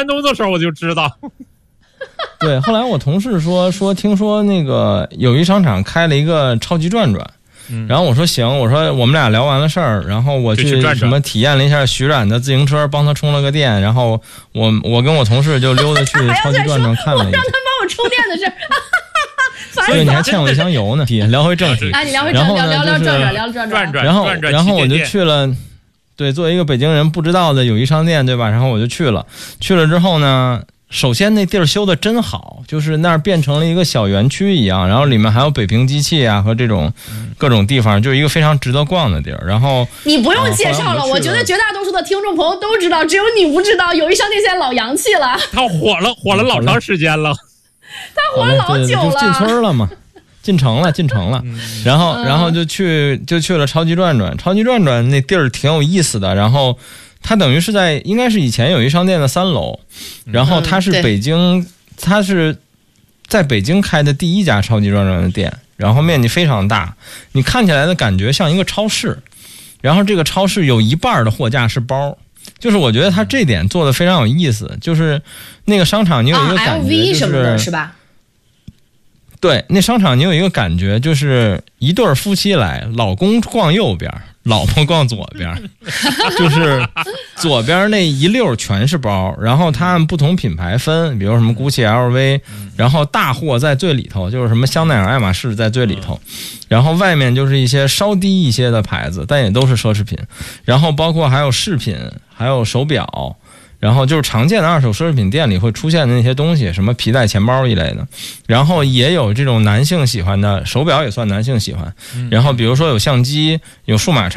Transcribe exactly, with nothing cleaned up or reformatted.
山东的时候我就知道。 对，后来我同事说说听说那个友谊商场开了一个超级转转。嗯、然后我说行，我说我们俩聊完了事儿，然后我去什么体验了一下徐冉的自行车，帮他充了个电，然后我我跟我同事就溜达去超级转转看了一下。 我让他帮我充电的事儿， 所以你还欠我一箱油呢。聊回正题， 啊，你聊回正题，聊聊聊转转，聊转转转， 然后然后我就去了。对，作为一个北京人不知道的友谊商店，对吧？然后我就去了，去了之后呢，首先那地儿修的真好，就是那儿变成了一个小园区一样，然后里面还有北平机器啊和这种各种地方，就是一个非常值得逛的地儿。然后你不用介绍了，啊、我, 我觉得绝大多数的听众朋友都知道，只有你不知道，友谊商店现在老洋气了， 他火了，火了老长时间了， 他火了老久了， 就进村了嘛。进城了，进城了，然后，然后就去就去了超级转转，超级转转那地儿挺有意思的。然后，它等于是在应该是以前友谊商店的三楼，然后它是北京，嗯、它是在北京开的第一家超级转转的店，然后面积非常大，你看起来的感觉像一个超市，然后这个超市有一半的货架是包。就是我觉得它这点做的非常有意思，就是那个商场你有一个感觉，就是、 L V 什么的是吧？ 对，那商场你有一个感觉，就是一对夫妻来，老公逛右边，老婆逛左边，就是左边那一溜全是包，然后它按不同品牌分，比如什么 GUCCI L V， 然后大货在最里头，就是什么香奈儿、爱马仕在最里头，然后外面就是一些稍低一些的牌子，但也都是奢侈品，然后包括还有饰品，还有手表。然后就是常见的二手奢侈品店里会出现的那些东西，什么皮带、钱包一类的，然后也有这种男性喜欢的手表，也算男性喜欢。然后比如说有相机，有数码